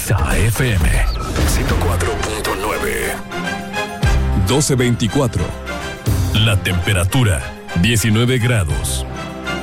Exa FM 104.9. 12:24. La temperatura 19 grados.